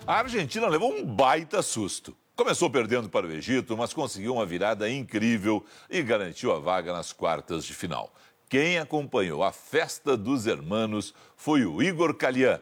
A Argentina levou um baita susto. Começou perdendo para o Egito, mas conseguiu uma virada incrível e garantiu a vaga nas quartas de final. Quem acompanhou a festa dos hermanos foi o Igor Calhan.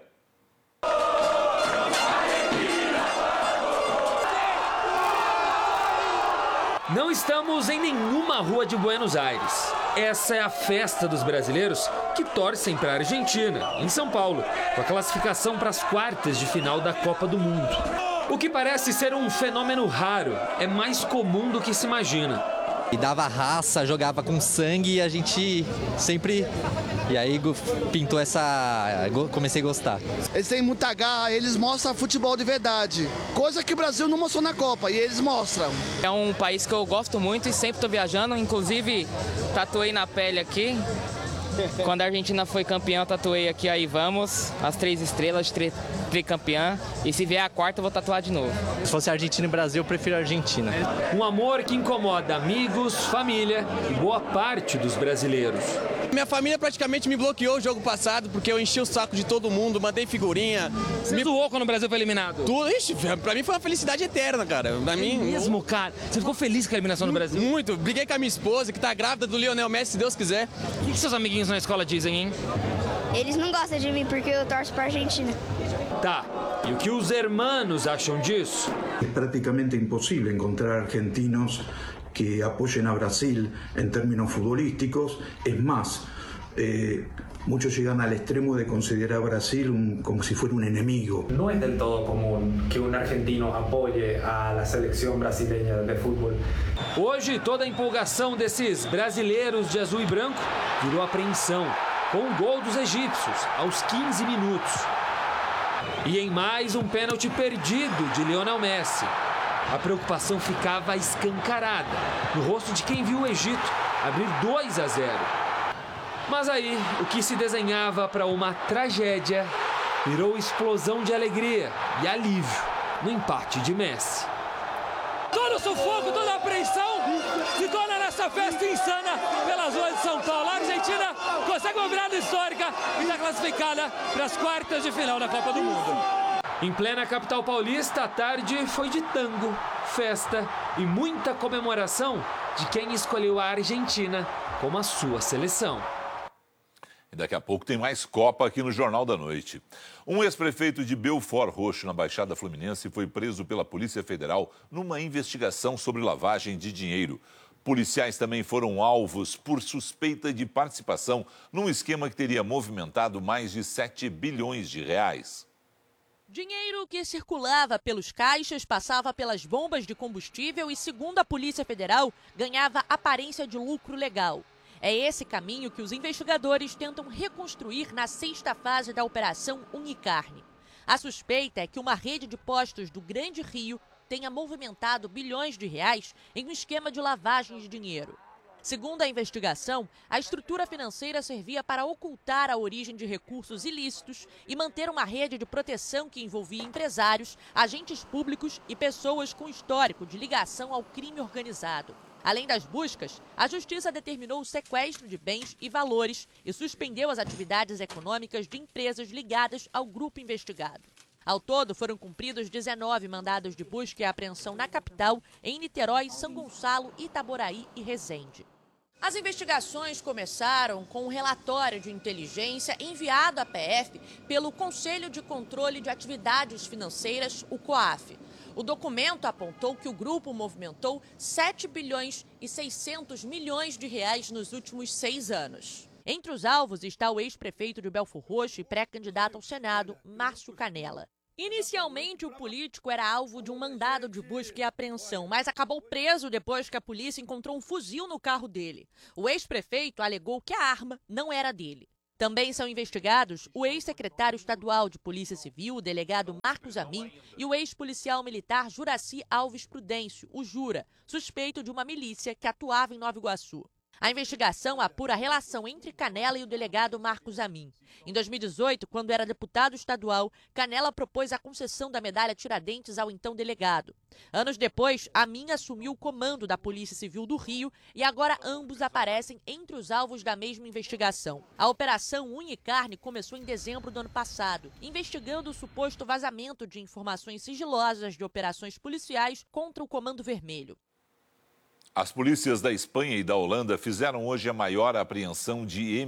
Não estamos em nenhuma rua de Buenos Aires. Essa é a festa dos brasileiros que torcem para a Argentina, em São Paulo, com a classificação para as quartas de final da Copa do Mundo. O que parece ser um fenômeno raro é mais comum do que se imagina. E dava raça, jogava com sangue e a gente sempre... E aí pintou essa... comecei a gostar. Eles têm muita garra, eles mostram futebol de verdade. Coisa que o Brasil não mostrou na Copa, e eles mostram. É um país que eu gosto muito e sempre estou viajando, inclusive tatuei na pele aqui. Quando a Argentina foi campeã, eu tatuei aqui, aí vamos, as 3 estrelas, tricampeã. E se vier a quarta, eu vou tatuar de novo. Se fosse Argentina e Brasil, eu prefiro a Argentina. Um amor que incomoda amigos, família e boa parte dos brasileiros. Minha família praticamente me bloqueou o jogo passado, porque eu enchi o saco de todo mundo, mandei figurinha. Você zoou quando o Brasil foi eliminado? Tudo, ixi, pra mim foi uma felicidade eterna, cara. Pra mim, mesmo, cara? Você ficou feliz com a eliminação do Brasil? Muito. Briguei com a minha esposa, que tá grávida do Lionel Messi, se Deus quiser. O que seus amiguinhos na escola dizem, hein? Eles não gostam de mim porque eu torço pra Argentina. Tá, e o que os hermanos acham disso? É praticamente impossível encontrar argentinos que apoyen a Brasil en términos futbolísticos. Es más, muchos llegan al extremo de considerar a Brasil como si fuera un enemigo. No es del todo común que un argentino apoye a la selección brasileña de fútbol. Hoje, toda a empolgação desses brasileiros de azul e branco virou apreensão, com o gol dos egípcios aos 15 minutos. E em mais um pênalti perdido de Lionel Messi. A preocupação ficava escancarada no rosto de quem viu o Egito abrir 2-0. Mas aí, o que se desenhava para uma tragédia virou explosão de alegria e alívio no empate de Messi. Todo o sufoco, toda a apreensão se torna nessa festa insana pelas ruas de São Paulo. A Argentina consegue uma virada histórica e está classificada para as quartas de final da Copa do Mundo. Em plena capital paulista, a tarde foi de tango, festa e muita comemoração de quem escolheu a Argentina como a sua seleção. E daqui a pouco tem mais Copa aqui no Jornal da Noite. Um ex-prefeito de Belford Roxo, na Baixada Fluminense, foi preso pela Polícia Federal numa investigação sobre lavagem de dinheiro. Policiais também foram alvos por suspeita de participação num esquema que teria movimentado mais de 7 bilhões de reais. Dinheiro que circulava pelos caixas, passava pelas bombas de combustível e, segundo a Polícia Federal, ganhava aparência de lucro legal. É esse caminho que os investigadores tentam reconstruir na 6ª fase da Operação Unicarne. A suspeita é que uma rede de postos do Grande Rio tenha movimentado bilhões de reais em um esquema de lavagem de dinheiro. Segundo a investigação, a estrutura financeira servia para ocultar a origem de recursos ilícitos e manter uma rede de proteção que envolvia empresários, agentes públicos e pessoas com histórico de ligação ao crime organizado. Além das buscas, a Justiça determinou o sequestro de bens e valores e suspendeu as atividades econômicas de empresas ligadas ao grupo investigado. Ao todo, foram cumpridos 19 mandados de busca e apreensão na capital, em Niterói, São Gonçalo, Itaboraí e Resende. As investigações começaram com um relatório de inteligência enviado à PF pelo Conselho de Controle de Atividades Financeiras, o COAF. O documento apontou que o grupo movimentou 7 bilhões e 600 milhões de reais nos últimos 6 anos. Entre os alvos está o ex-prefeito de Belford Roxo e pré-candidato ao Senado, Márcio Canella. Inicialmente, o político era alvo de um mandado de busca e apreensão, mas acabou preso depois que a polícia encontrou um fuzil no carro dele. O ex-prefeito alegou que a arma não era dele. Também são investigados o ex-secretário estadual de Polícia Civil, o delegado Marcos Amin, e o ex-policial militar Juraci Alves Prudêncio, o Jura, suspeito de uma milícia que atuava em Nova Iguaçu. A investigação apura a relação entre Canela e o delegado Marcos Amin. Em 2018, quando era deputado estadual, Canela propôs a concessão da medalha Tiradentes ao então delegado. Anos depois, Amin assumiu o comando da Polícia Civil do Rio e agora ambos aparecem entre os alvos da mesma investigação. A Operação Unha e Carne começou em dezembro do ano passado, investigando o suposto vazamento de informações sigilosas de operações policiais contra o Comando Vermelho. As polícias da Espanha e da Holanda fizeram hoje a maior apreensão de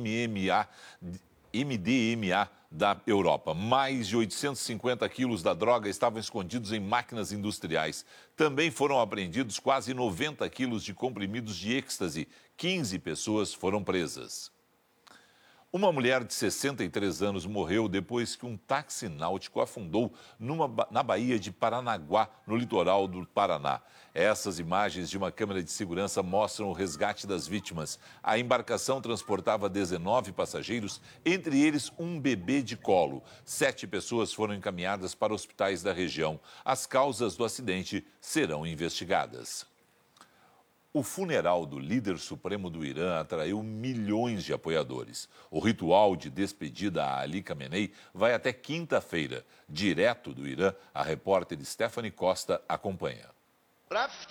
MDMA da Europa. Mais de 850 quilos da droga estavam escondidos em máquinas industriais. Também foram apreendidos quase 90 quilos de comprimidos de êxtase. 15 pessoas foram presas. Uma mulher de 63 anos morreu depois que um táxi náutico afundou na Baía de Paranaguá, no litoral do Paraná. Essas imagens de uma câmera de segurança mostram o resgate das vítimas. A embarcação transportava 19 passageiros, entre eles um bebê de colo. 7 pessoas foram encaminhadas para hospitais da região. As causas do acidente serão investigadas. O funeral do líder supremo do Irã atraiu milhões de apoiadores. O ritual de despedida a Ali Khamenei vai até quinta-feira. Direto do Irã, a repórter Stephanie Costa acompanha.